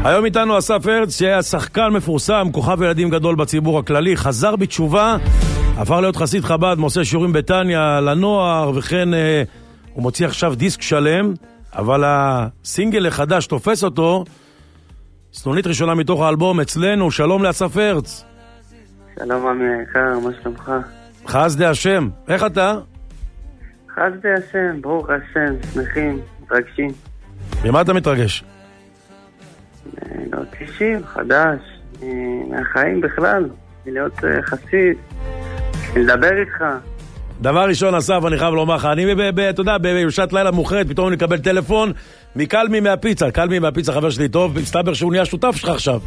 היום איתנו אסף הרץ, שהיה שחקן מפורסם, כוכב ילדים גדול בציבור הכללי, חזר בתשובה, הפך להיות חסיד חב"ד, עושה שיעורים בטניה לנוער, וכן הוא מוציא עכשיו דיסק שלם, אבל הסינגל החדש תופס אותו, סנונית ראשונה מתוך האלבום אצלנו. שלום לאסף הרץ. שלום עמי היקר, מה שלומך? חסדי השם, איך אתה? חסדי השם, ברוך השם, שמחים, מתרגשים. ממה אתה מתרגש? להוציא שיר חדש, מהחיים בכלל, להיות חסיד, לדבר איתך. דבר ראשון אסף, אני חייב לומר לך, אני אתה יודע, בשעת לילה מאוחרת, פתאום אני אקבל טלפון מקלמי מהפיצה, קלמי מהפיצה, חבר שלי טוב, מסתבר שהוא נהיה שותף שלך עכשיו.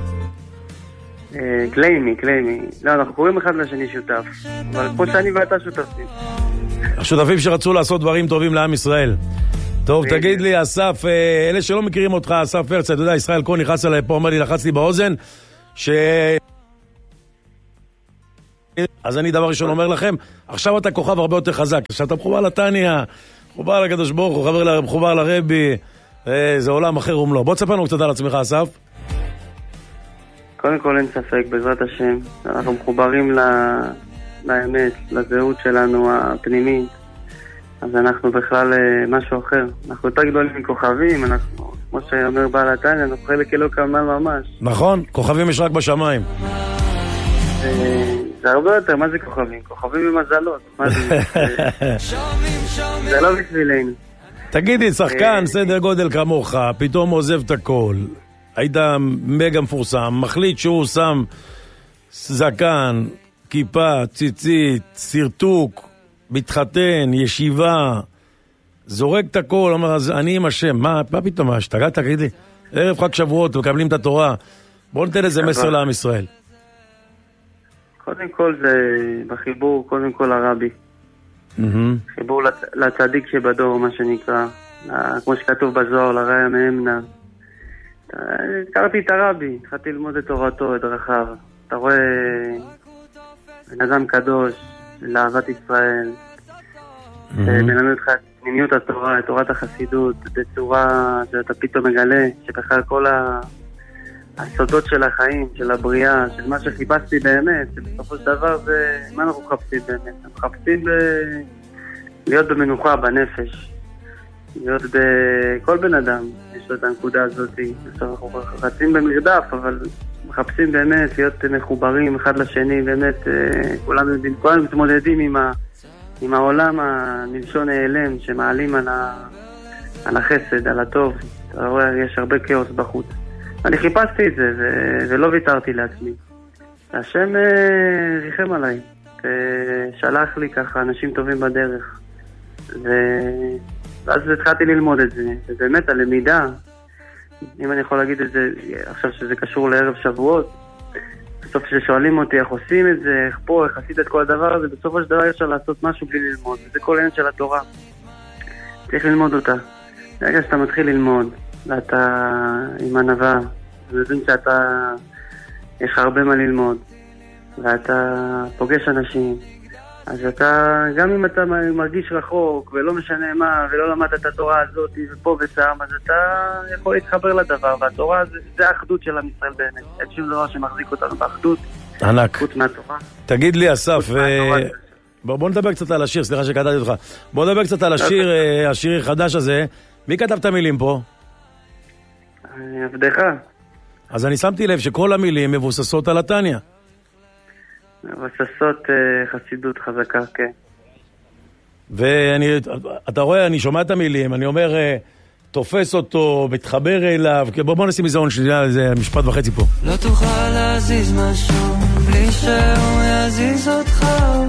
קליימי. לא, אנחנו קוראים אחד לשני שותף, אבל כמו שאני ואתה שותפים. השותפים שרצו לעשות דברים טובים לעם ישראל. טוב, תגיד לי, אסף, אלה שלא מכירים אותך, אסף הרץ, אתה יודע, ישראל כה נכנס עליי פה, אומר לי, לחץ לי באוזן, אז אני דבר ראשון אומר לכם, עכשיו אתה כוכב הרבה יותר חזק, עכשיו אתה מחובר לטניה, מחובר לקדוש ברוך הוא, מחובר לרבי, זה עולם אחר ומלוא. בוא תספר לנו קצת על עצמך, אסף. קודם כל אין ספק, בעזרת השם, אנחנו מחוברים לאמת, לזהות שלנו הפנימית, אז אנחנו בכלל משהו אחר. אנחנו יותר גדולים מכוכבים, אנחנו, כמו שאומר בעל הטניה, אנחנו חלק אלו כמל ממש. נכון, כוכבים יש רק בשמיים. זה הרבה יותר, מה זה כוכבים? כוכבים במזלות, מה זה? זה לא בשבילנו. תגידי, שחקן סדר גודל כמוך, פתאום עוזב את הכל, היית מגה מפורסם, מחליט שהוא שם זקן, כיפה, ציצית, סרטוק, מתחתן, ישיבה, זורק את הכל, אומר, אז אני עם השם, מה פתאום, השתגעת, תגידי? ערב חג שבועות, מקבלים את התורה, בואו ניתן איזה מסר לעם ישראל. קודם כל זה בחיבור, קודם כל הרבי. חיבור לצדיק שבדור, מה שנקרא, כמו שכתוב בזוהר, לראיה מאמנה. הכרתי את הרבי, התחלתי ללמוד את תורתו, את דרכיו. אתה רואה בן אדם קדוש, לאהבת ישראל, מלמד אותך את פנימיות התורה, את תורת החסידות, בצורה שאתה פתאום מגלה, שבכלל כל הסודות של החיים, של הבריאה, של מה שחיפשתי באמת, שבסופו של דבר זה, מה אנחנו מחפשים באמת? אנחנו מחפשים להיות במנוחה, בנפש, להיות בכל בן אדם, יש לו את הנקודה הזאת, אנחנו רצים במרדף, אבל מחפשים באמת להיות מחוברים אחד לשני, באמת כולם מתמודדים עם העולם המלשון העלם, שמעלים על החסד, על הטוב, אתה רואה, יש הרבה כאוס בחוץ. אני חיפשתי את זה, ולא ויתרתי לעצמי. השם ריחם עליי, ושלח לי ככה אנשים טובים בדרך. ואז התחלתי ללמוד את זה, ובאמת הלמידה, אם אני יכול להגיד את זה, עכשיו שזה קשור לערב שבועות, בסוף ששואלים אותי איך עושים את זה, איך פה, איך עשית את כל הדבר הזה, בסופו של דבר אפשר לעשות משהו בלי ללמוד, וזה כל העניין של התורה. צריך ללמוד אותה. ברגע שאתה מתחיל ללמוד, ואתה עם ענווה, ומבין שאתה, יש לך הרבה מה ללמוד, ואתה פוגש אנשים, אז אתה, גם אם אתה מרגיש רחוק, ולא משנה מה, ולא למדת את התורה הזאת, ופה ושם, אז אתה יכול להתחבר לדבר, והתורה זה האחדות של עם ישראל באמת. אין שום דבר שמחזיק אותנו באחדות. ענק. חוץ מהתורה. תגיד לי, אסף, בוא נדבר קצת על השיר, סליחה שקטעתי אותך. בוא נדבר קצת על השיר, השיר החדש הזה. מי כתב את המילים פה? עבדך. אז אני שמתי לב שכל המילים מבוססות על הטניה. מבוססות חסידות חזקה, כן. ואתה רואה, אני שומע את המילים, אני אומר, תופס אותו, מתחבר אליו, בוא נשים מזון שנייה, זה משפט וחצי פה. לא תוכל להזיז משהו בלי שהוא יזיז אותך.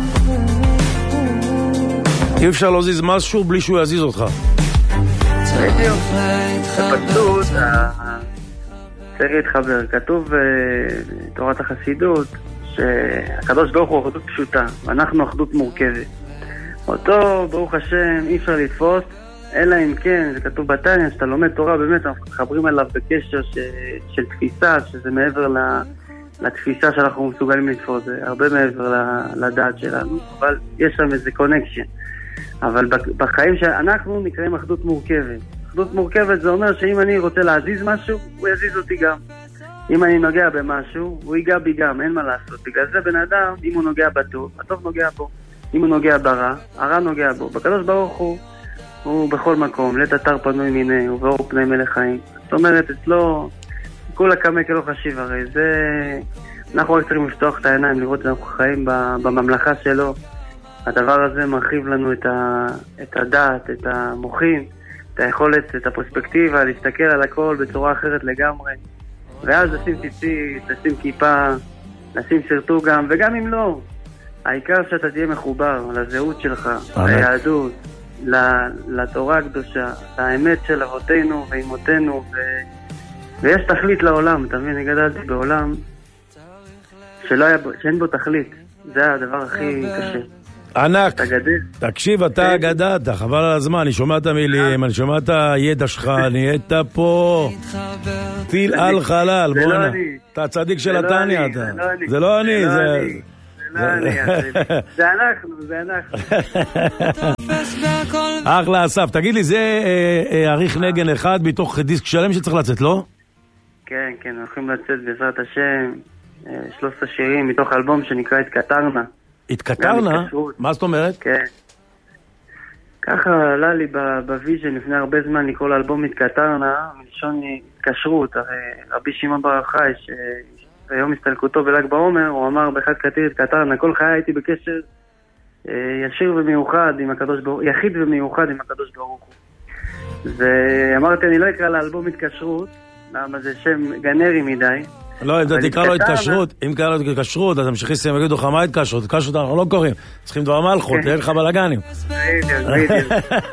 אי אפשר להזיז משהו בלי שהוא יזיז אותך. בדיוק, פשוט, צריך להתחבר. כתוב בתורת החסידות שהקדוש ברוך הוא אחדות פשוטה, ואנחנו אחדות מורכבת. אותו, ברוך השם, אי אפשר לתפוס, אלא אם כן, זה כתוב בטניה, שאתה לומד תורה, באמת אנחנו מתחברים אליו בקשר של תפיסה, שזה מעבר לתפיסה שאנחנו מסוגלים לתפוס, זה הרבה מעבר לדעת שלנו, אבל יש שם איזה קונקשן. אבל בחיים שאנחנו נקראים אחדות מורכבת. אחדות מורכבת זה אומר שאם אני רוצה להזיז משהו, הוא יזיז אותי גם. אם אני נוגע במשהו, הוא ייגע בי גם, אין מה לעשות. בגלל זה בן אדם, אם הוא נוגע בטוב, הטוב נוגע בו. אם הוא נוגע ברע, הרע נוגע בו. בקדוש ברוך הוא בכל מקום, לית אתר פנוי מיני, ובאור פני מלך חיים. זאת אומרת, אצלו, כל הקמא כלא חשיב הרי. זה... אנחנו רק צריכים לפתוח את העיניים, לראות שאנחנו חיים בממלכה שלו. הדבר הזה מרחיב לנו את הדעת, את המוחים, את היכולת, את הפרספקטיבה, להסתכל על הכל בצורה אחרת לגמרי. ואז לשים ציצית, לשים כיפה, לשים סרטו גם, וגם אם לא, העיקר שאתה תהיה מחובר לזהות שלך, ליהדות, לתורה הקדושה, לאמת של אבותינו ואימותינו, ויש תכלית לעולם, אתה מבין, אני גדלתי בעולם שאין בו תכלית, זה הדבר הכי קשה. ענק, תקשיב, אתה גדלת, חבל על הזמן, אני שומע את המילים, אני שומע את הידע שלך, נהיית פה פיל על חלל, בוא'נה, אתה צדיק של התניא, אתה. זה לא אני, זה אנחנו. אחלה אסף, תגיד לי, זה עריך נגן אחד מתוך דיסק שלם שצריך לצאת, לא? כן, הולכים לצאת בעזרת השם 13 שירים מתוך אלבום שנקרא התקטרנה. התקטרנה? מה זאת אומרת? כן. ככה עלה לי בוויז'ן לפני הרבה זמן לקרוא לאלבום התקטרנה, מלשון התקשרות. הרי רבי שמעון בר יוחאי, ביום הסתלקותו בל"ג בעומר, הוא אמר באחד קטיר התקטרנה, כל חיי הייתי בקשר ישיר ומיוחד עם הקדוש ברוך הוא, יחיד ומיוחד עם הקדוש ברוך הוא. ואמרתי, אני לא אקרא לאלבום התקשרות, למה זה שם גנרי מדי. לא, אם אתה תקרא לו התקשרות, אם תקרא לו התקשרות, אז המשיכיסטים יגידו לך מה התקשרות, התקשרות אנחנו לא קוראים, צריכים דבר מלכות, אין לך בלגנים. בדיוק.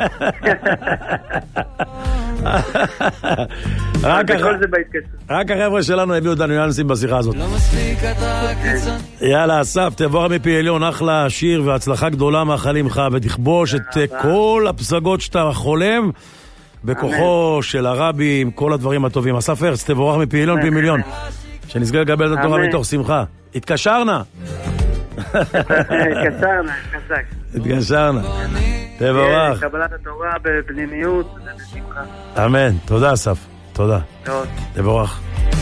רק החבר'ה שלנו הביאו אותנו ניואנסים בשיחה הזאת. יאללה, אסף, תבוא מפי עליון, אחלה שיר והצלחה גדולה מאחלים לך, ותכבוש את כל הפסגות שאתה חולם, בכוחו של הרבי עם כל הדברים הטובים. אסף הרץ, תבורך מפי עליון פי מיליון, שנסגר לקבל את התורה מתוך שמחה. התקשרנה. חזק. התקשרנה. תבורך. קבלת התורה בפנימיות, זה בשמחה. אמן. תודה אסף. תודה. טוב. תבורך.